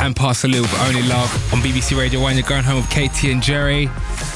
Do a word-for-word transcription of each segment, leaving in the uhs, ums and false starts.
and Parsley with Only Love on B B C Radio one. You're going home with Katie and Jerry.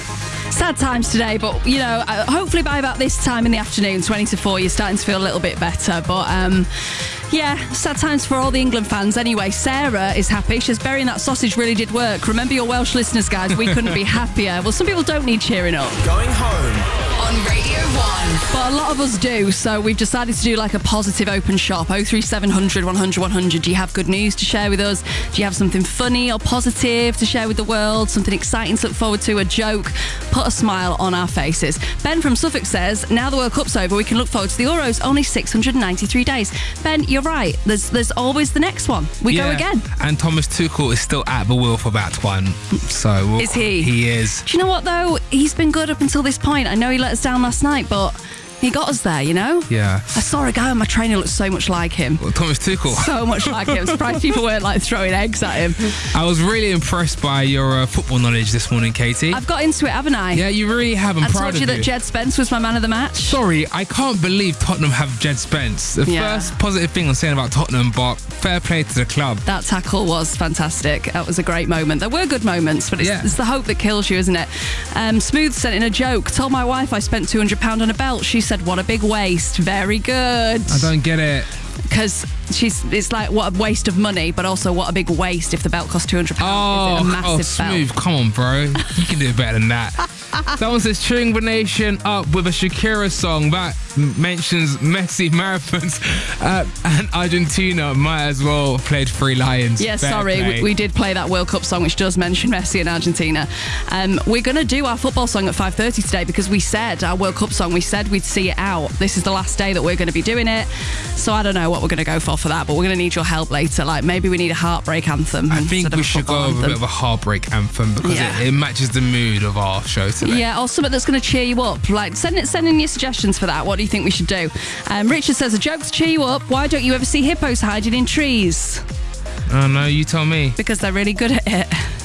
Sad times today, but, you know, hopefully by about this time in the afternoon, twenty to four, you're starting to feel a little bit better. But, um, yeah, sad times for all the England fans. Anyway, Sarah is happy. She says, burying that sausage really did work. Remember your Welsh listeners, guys. We couldn't be happier. Well, some people don't need cheering up. Going home on Radio one. But a lot of us do, so we've decided to do like a positive open shop. oh three seven hundred, one hundred, one hundred. Do you have good news to share with us? Do you have something funny or positive to share with the world? Something exciting to look forward to? A joke? Put a smile on our faces. Ben from Suffolk says, now the World Cup's over, we can look forward to the Euros. Only six hundred ninety-three days. Ben, you're right. There's there's always the next one. We yeah. go again. And Thomas Tuchel is still at the wheel for that one. So we'll, is he? He is. Do you know what, though? He's been good up until this point. I know he let us down last night, but he got us there, you know? Yeah. I saw a guy on my train who looked so much like him. Well, Thomas Tuchel. So much like him. I'm surprised people weren't like throwing eggs at him. I was really impressed by your uh, football knowledge this morning, Katie. I've got into it, haven't I? Yeah, you really have. I'm I proud told you of that you. Jed Spence was my man of the match. Sorry, I can't believe Tottenham have Jed Spence. The Yeah. first positive thing I'm saying about Tottenham, but fair play to the club. That tackle was fantastic. That was a great moment. There were good moments, but it's, Yeah. it's the hope that kills you, isn't it? Um, Smooth sent in a joke. Told my wife I spent two hundred pounds on a belt. She said, what a big waste. Very good. I don't get it. Because she's, it's like, what a waste of money, but also what a big waste if the belt costs two hundred pounds. Oh, Is it a massive oh, Smooth, belt? come on, bro. You can do better than that. Someone says, cheering the nation up with a Shakira song that mentions Messi marathons uh, and Argentina might as well have played Three Lions. Yeah, Fair sorry, play. we, we did play that World Cup song, which does mention Messi and Argentina. Um, we're going to do our football song at five thirty today because we said, our World Cup song, we said we'd see it out. This is the last day that we're going to be doing it. So I don't know what we're going to go for for that, but we're going to need your help later. Like, maybe we need a heartbreak anthem. I think instead of we a should football go with a anthem. bit of a heartbreak anthem because Yeah. it, it matches the mood of our show today. Yeah, or something that's going to cheer you up. Like, send, it, send in your suggestions for that. What do you think we should do? Um, Richard says, a joke to cheer you up. Why don't you ever see hippos hiding in trees? Oh, no, you tell me. Because they're really good at it.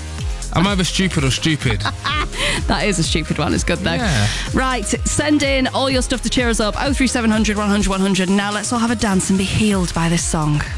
I'm either stupid or stupid. That is a stupid one. It's good, though. Yeah. Right, send in all your stuff to cheer us up. oh three seven hundred, one hundred, one hundred. Now let's all have a dance and be healed by this song.